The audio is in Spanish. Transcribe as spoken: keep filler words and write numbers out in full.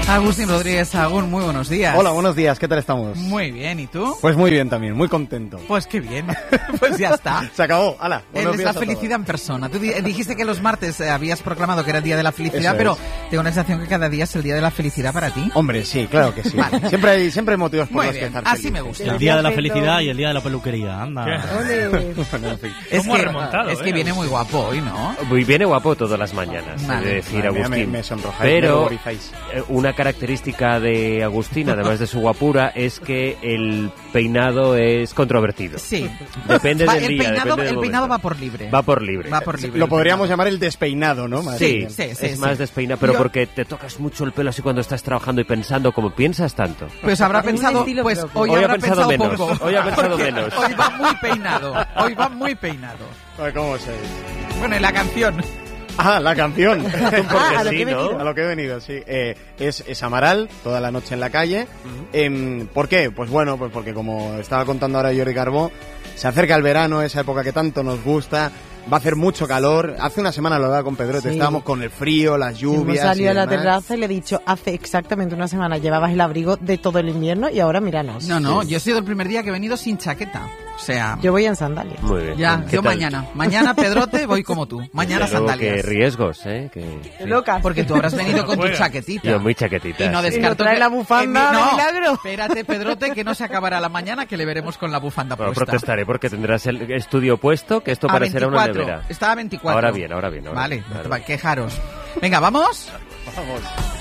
Agustín Rodríguez Sagún, muy buenos días. Hola, buenos días, ¿qué tal estamos? Muy bien, ¿y tú? Pues muy bien también, muy contento. Pues qué bien, pues ya está. Se acabó, hala. Él es la felicidad en persona. Tú dijiste que los martes eh, habías proclamado que era el día de la felicidad, pero tengo la sensación que cada día es el día de la felicidad para ti. Hombre, sí, claro que sí. Vale. Siempre hay siempre hay motivos por muy los bien, que estar así feliz. me gusta. El día de la felicidad y el día de la peluquería, anda. Bueno, en fin. Es ¿Cómo que, ha remontado, es eh? que viene muy guapo hoy, ¿no? Muy viene guapo todas las mañanas, Vale. he de decir, Madre mía, Agustín. me- me sonrojáis, me Pero ruborizáis. eh, una característica de Agustín, además de su guapura, es que el peinado es controvertido. Sí. Depende Va, del el día, peinado, depende del el peinado momento. va por libre. Va por libre. Va por libre. Lo el podríamos peinado. llamar el despeinado, ¿no? Más Sí, bien. sí, sí, es sí. más despeinado, pero Yo- porque te tocas mucho el pelo así cuando estás trabajando y pensando, como piensas tanto. Pues habrá Es un pensado, estilo pues propio. hoy, Hoy ha habrá pensado pensado menos, poco. hoy ha pensado Porque menos. Hoy va muy peinado, hoy va muy peinado. Ay, ¿cómo sois? Bueno, y la canción. Ah, la canción. Ah, a lo sí, que he ¿no? venido. A lo que he venido, sí. Eh, es, es Amaral, toda la noche en la calle. Em, ¿Por qué? Pues bueno, pues porque como estaba contando ahora Jordi Carbó, se acerca el verano, esa época que tanto nos gusta. Va a hacer mucho calor. Hace una semana lo hablaba con Pedrote, Sí. estábamos con el frío, las Hemos lluvias. salido y a la demás. terraza y le he dicho, hace exactamente una semana llevabas el abrigo de todo el invierno y ahora míranos. No, no, yo he sido el primer día que he venido sin chaqueta. O sea, Yo voy en sandalias. Muy bien. ya, ¿Qué yo tal? mañana. Mañana, Pedrote, voy como tú. Mañana Desde luego sandalias. que riesgos, ¿eh? Que, sí. Locas. Porque tú habrás venido con tu Juega. chaquetita. Yo muy chaquetita. Y no sí. Y descarto no trae que- la bufanda que- de no, milagro. espérate, Pedrote, que no se acabará la mañana, que le veremos con la bufanda Bueno, puesta. protestaré porque tendrás el estudio puesto, que esto A parecerá una veinticuatro. nevera. Estaba a veinticuatro. Ahora bien, ahora bien. Ahora Vale, bien, claro. va, quejaros. Venga, ¿vamos? Vamos.